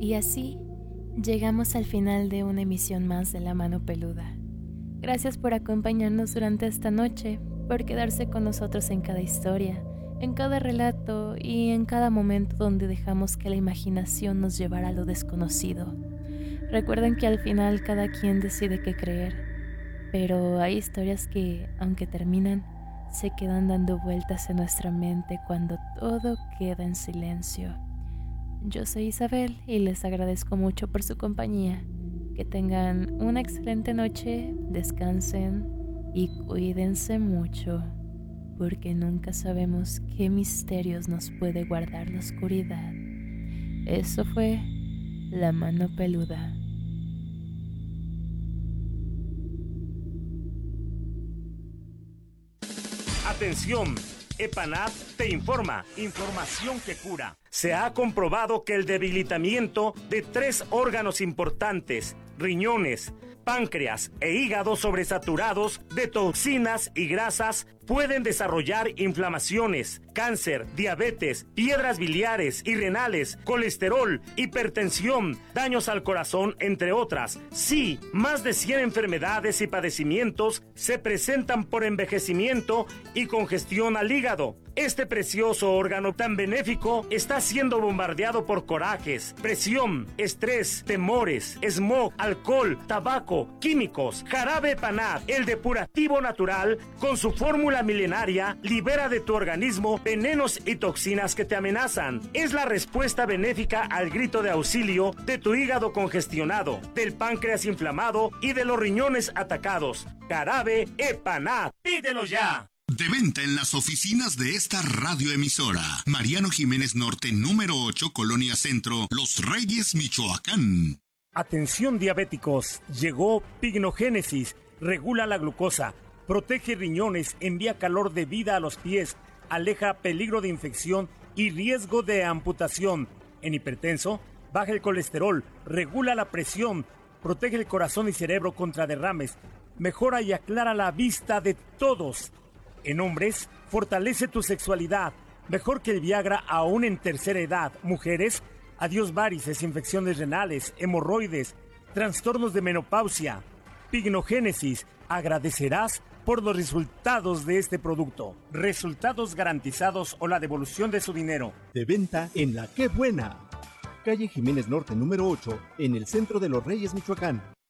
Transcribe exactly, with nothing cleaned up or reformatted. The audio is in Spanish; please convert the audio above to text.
Y así llegamos al final de una emisión más de La Mano Peluda. Gracias por acompañarnos durante esta noche, por quedarse con nosotros en cada historia, en cada relato y en cada momento donde dejamos que la imaginación nos llevara a lo desconocido. Recuerden que al final cada quien decide qué creer, pero hay historias que, aunque terminan, se quedan dando vueltas en nuestra mente cuando todo queda en silencio. Yo soy Isabel y les agradezco mucho por su compañía. Que tengan una excelente noche, descansen y cuídense mucho, porque nunca sabemos qué misterios nos puede guardar la oscuridad. Eso fue La Mano Peluda. Atención, EPANAT te informa. Información que cura. Se ha comprobado que el debilitamiento de tres órganos importantes, riñones, páncreas e hígado sobresaturados de toxinas y grasas, pueden desarrollar inflamaciones, cáncer, diabetes, piedras biliares y renales, colesterol, hipertensión, daños al corazón, entre otras. Sí, más de cien enfermedades y padecimientos se presentan por envejecimiento y congestión al hígado. Este precioso órgano tan benéfico está siendo bombardeado por corajes, presión, estrés, temores, smog, alcohol, tabaco, químicos. Jarabe EPANAT, el depurativo natural, con su fórmula milenaria, libera de tu organismo venenos y toxinas que te amenazan. Es la respuesta benéfica al grito de auxilio de tu hígado congestionado, del páncreas inflamado y de los riñones atacados. Jarabe EPANAT. ¡Pídelo ya! De venta en las oficinas de esta radioemisora. Mariano Jiménez Norte, número ocho, Colonia Centro, Los Reyes, Michoacán. Atención diabéticos, llegó Pignogénesis, regula la glucosa, protege riñones, envía calor de vida a los pies, aleja peligro de infección y riesgo de amputación. En hipertenso, baja el colesterol, regula la presión, protege el corazón y cerebro contra derrames, mejora y aclara la vista de todos. En hombres, fortalece tu sexualidad, mejor que el Viagra aún en tercera edad. Mujeres, adiós varices, infecciones renales, hemorroides, trastornos de menopausia. Pignogénesis, agradecerás por los resultados de este producto. Resultados garantizados o la devolución de su dinero. De venta en La Qué Buena. Calle Jiménez Norte, número ocho, en el centro de Los Reyes, Michoacán.